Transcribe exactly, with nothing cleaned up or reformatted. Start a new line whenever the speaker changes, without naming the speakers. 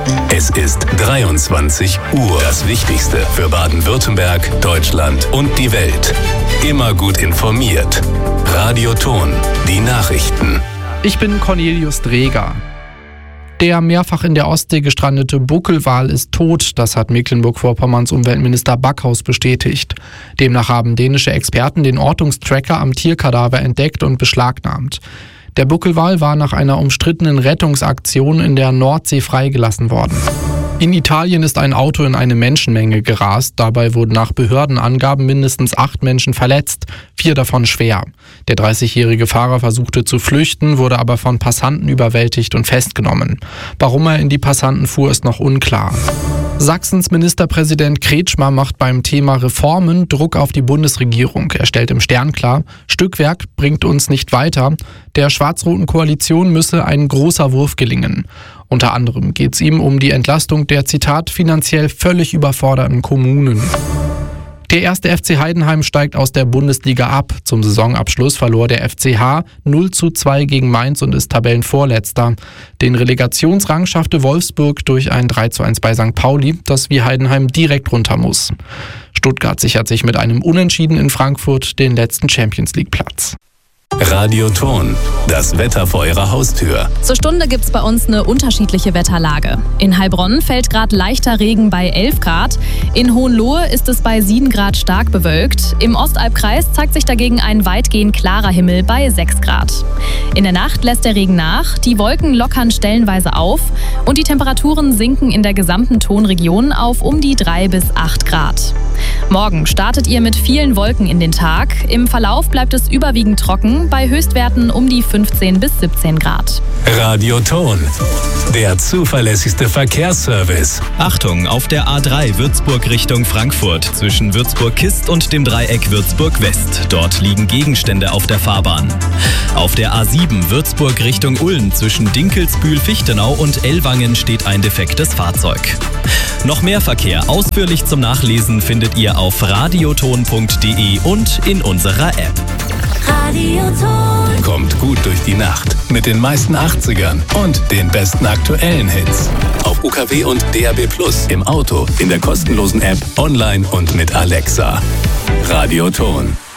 Es ist dreiundzwanzig Uhr. Das Wichtigste für Baden-Württemberg, Deutschland und die Welt. Immer gut informiert. Radio Ton, die Nachrichten.
Ich bin Cornelius Dreger. Der mehrfach in der Ostsee gestrandete Buckelwal ist tot, das hat Mecklenburg-Vorpommerns Umweltminister Backhaus bestätigt. Demnach haben dänische Experten den Ortungstracker am Tierkadaver entdeckt und beschlagnahmt. Der Buckelwal war nach einer umstrittenen Rettungsaktion in der Nordsee freigelassen worden. In Italien ist ein Auto in eine Menschenmenge gerast. Dabei wurden nach Behördenangaben mindestens acht Menschen verletzt, vier davon schwer. Der dreißigjährige Fahrer versuchte zu flüchten, wurde aber von Passanten überwältigt und festgenommen. Warum er in die Passanten fuhr, ist noch unklar. Sachsens Ministerpräsident Kretschmer macht beim Thema Reformen Druck auf die Bundesregierung. Er stellt im Stern klar, Stückwerk bringt uns nicht weiter. Der schwarz-roten Koalition müsse ein großer Wurf gelingen. Unter anderem geht es ihm um die Entlastung der, Zitat, finanziell völlig überforderten Kommunen. Der erste F C Heidenheim steigt aus der Bundesliga ab. Zum Saisonabschluss verlor der F C H null zu zwei gegen Mainz und ist Tabellenvorletzter. Den Relegationsrang schaffte Wolfsburg durch ein drei zu eins bei Sankt Pauli, das wie Heidenheim direkt runter muss. Stuttgart sichert sich mit einem Unentschieden in Frankfurt den letzten Champions-League-Platz.
Radio Ton, das Wetter vor Ihrer Haustür.
Zur Stunde gibt's bei uns eine unterschiedliche Wetterlage. In Heilbronn fällt gerade leichter Regen bei elf Grad. In Hohenlohe ist es bei sieben Grad stark bewölkt. Im Ostalbkreis zeigt sich dagegen ein weitgehend klarer Himmel bei sechs Grad. In der Nacht lässt der Regen nach, die Wolken lockern stellenweise auf und die Temperaturen sinken in der gesamten Tonregion auf um die drei bis acht Grad. Morgen startet ihr mit vielen Wolken in den Tag. Im Verlauf bleibt es überwiegend trocken, bei Höchstwerten um die fünfzehn bis siebzehn Grad.
Radio Ton, der zuverlässigste Verkehrsservice.
Achtung, auf der A drei Würzburg Richtung Frankfurt zwischen Würzburg-Kist und dem Dreieck Würzburg-West. Dort liegen Gegenstände auf der Fahrbahn. Auf der A sieben Würzburg Richtung Ulm zwischen Dinkelsbühl-Fichtenau und Ellwangen steht ein defektes Fahrzeug. Noch mehr Verkehr ausführlich zum Nachlesen findet ihr auf radioton punkt de und in unserer App.
Radioton. Kommt gut durch die Nacht mit den meisten achtzigern und den besten aktuellen Hits. Auf U K W und D A B Plus, im Auto, in der kostenlosen App, online und mit Alexa. Radioton.